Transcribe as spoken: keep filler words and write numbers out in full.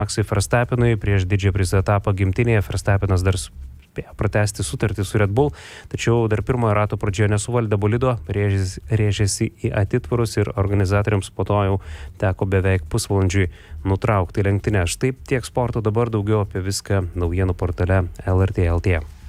Maxui Verstappenui prieš didžiąjį prizo etapą gimtinėje. Verstappenas dar spėjo pratęsti sutartį su Red Bull, tačiau dar pirmojo rato pradžioje nesuvaldė bolido, rėžėsi, rėžėsi į atitvarus ir organizatoriams po to jau teko beveik pusvalandžiui nutraukti lenktynes. Štai tiek sporto, dabar daugiau apie viską naujienų portale L R T L T.